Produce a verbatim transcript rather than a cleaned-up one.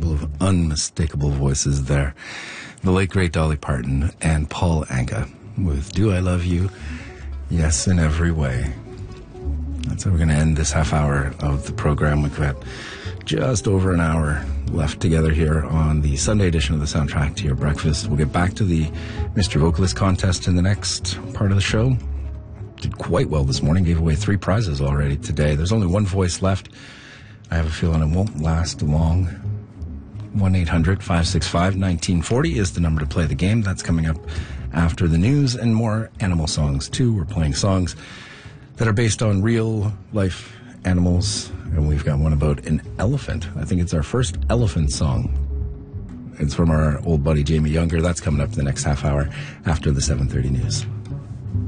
couple of unmistakable voices there. The late, great Dolly Parton and Paul Anka with Do I Love You? Yes, in every way. That's how we're going to end this half hour of the program. We've got just over an hour left together here on the Sunday edition of the Soundtrack to Your Breakfast. We'll get back to the Mister Vocalist contest in the next part of the show. Did quite well this morning. Gave away three prizes already today. There's only one voice left. I have a feeling it won't last long. one eight hundred five six five one nine four zero is the number to play the game. That's coming up after the news and more animal songs, too. We're playing songs that are based on real-life animals, and we've got one about an elephant. I think it's our first elephant song. It's from our old buddy Jamie Younger. That's coming up in the next half hour after the seven thirty news.